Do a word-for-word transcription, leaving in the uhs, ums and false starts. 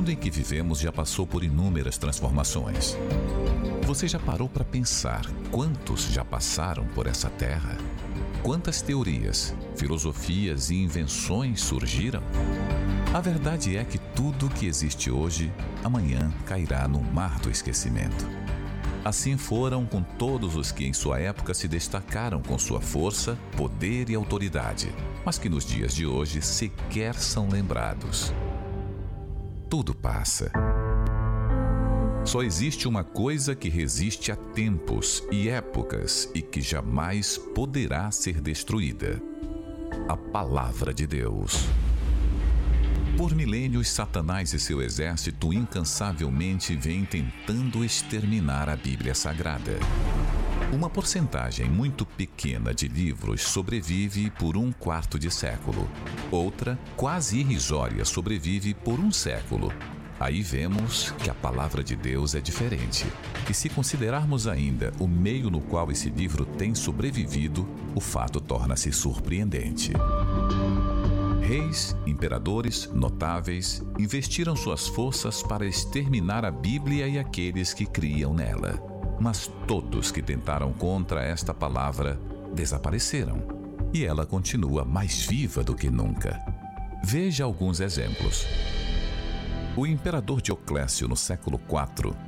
mundo em que vivemos já passou por inúmeras transformações. Você já parou para pensar quantos já passaram por essa terra? Quantas teorias, filosofias e invenções surgiram? A verdade é que tudo que existe hoje, amanhã cairá no mar do esquecimento. Assim foram com todos os que em sua época se destacaram com sua força, poder e autoridade, mas que nos dias de hoje sequer são lembrados. Tudo passa. Só existe uma coisa que resiste a tempos e épocas e que jamais poderá ser destruída: a Palavra de Deus. Por milênios, Satanás e seu exército incansavelmente vêm tentando exterminar a Bíblia Sagrada. Uma porcentagem muito pequena de livros sobrevive por um quarto de século. Outra, quase irrisória, sobrevive por um século. Aí vemos que a palavra de Deus é diferente. E se considerarmos ainda o meio no qual esse livro tem sobrevivido, o fato torna-se surpreendente. Reis, imperadores, notáveis, investiram suas forças para exterminar a Bíblia e aqueles que criam nela. Mas todos que tentaram contra esta palavra desapareceram. E ela continua mais viva do que nunca. Veja alguns exemplos. O imperador Dioclécio, no século quatro,